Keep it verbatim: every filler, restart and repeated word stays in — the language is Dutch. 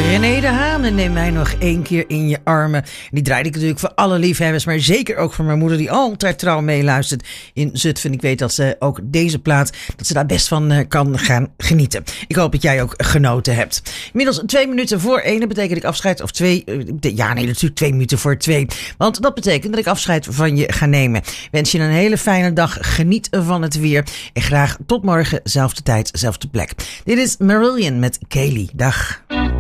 René de Haan, en neem mij nog één keer in je armen. Die draaide ik natuurlijk voor alle liefhebbers, maar zeker ook voor mijn moeder die altijd trouw meeluistert in Zutphen. Ik weet dat ze ook deze plaat, dat ze daar best van uh, kan gaan genieten. Ik hoop dat jij ook genoten hebt. Inmiddels twee minuten voor één, dat betekent dat ik afscheid, of twee, uh, de, ja nee natuurlijk twee minuten voor twee. Want dat betekent dat ik afscheid van je ga nemen. Wens je een hele fijne dag, geniet van het weer en graag tot morgen, zelfde tijd, zelfde plek. Dit is Marillion met Kaylee. Dag.